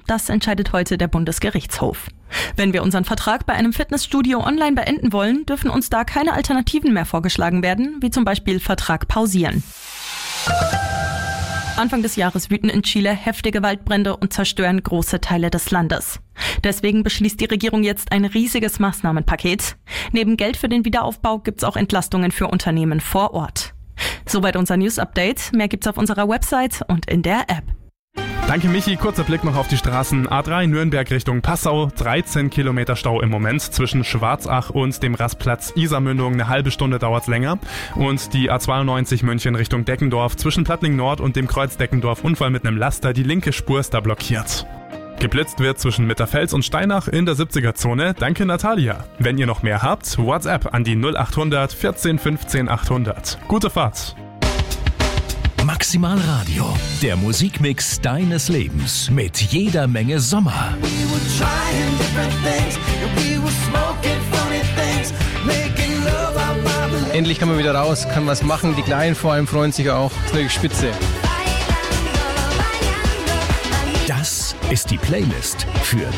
Das entscheidet heute der Bundesgerichtshof. Wenn wir unseren Vertrag bei einem Fitnessstudio online beenden wollen, dürfen uns da keine Alternativen mehr vorgeschlagen werden, wie zum Beispiel Vertrag pausieren. Anfang des Jahres wüten in Chile heftige Waldbrände und zerstören große Teile des Landes. Deswegen beschließt die Regierung jetzt ein riesiges Maßnahmenpaket. Neben Geld für den Wiederaufbau gibt's auch Entlastungen für Unternehmen vor Ort. Soweit unser News-Update. Mehr gibt's auf unserer Website und in der App. Danke Michi, kurzer Blick noch auf die Straßen. A3 Nürnberg Richtung Passau, 13 Kilometer Stau im Moment zwischen Schwarzach und dem Rastplatz Isarmündung. Eine halbe Stunde dauert's länger. Und die A92 München Richtung Deckendorf, zwischen Plattling Nord und dem Kreuz Deckendorf Unfall mit einem Laster. Die linke Spur ist da blockiert. Geblitzt wird zwischen Mitterfels und Steinach in der 70er-Zone. Danke Natalia. Wenn ihr noch mehr habt, WhatsApp an die 0800 14 15 800. Gute Fahrt. Maximal Radio, der Musikmix deines Lebens mit jeder Menge Sommer. Endlich kann man wieder raus, kann was machen. Die Kleinen vor allem freuen sich auch. Das ist wirklich spitze. Das ist die Playlist für